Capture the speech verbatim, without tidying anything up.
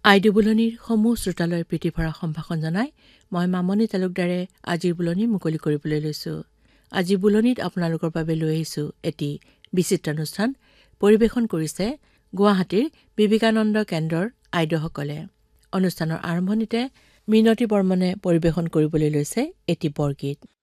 ID বুলনিৰ সমূহ শ্ৰোতালৈ প্ৰীতি ভৰা সম্ভাষণ জনাই মই মামনি তালুকদাৰে আজিৰ বুলনি মুকলি কৰিবলৈ লৈছো। আজি বুলনিত আপোনালোকৰ বাবে লৈ আহিছো এটি বিচিত্ৰানুষ্ঠান। পৰিৱেশন কৰিছে গুৱাহাটীৰ বিবেকানন্দ কেন্দ্ৰৰ আইডসকলে। অনুষ্ঠানৰ আৰম্ভণিতে মিনতী বৰ্মনে পৰিৱেশন কৰিবলৈ লৈছে এটি বৰগীত।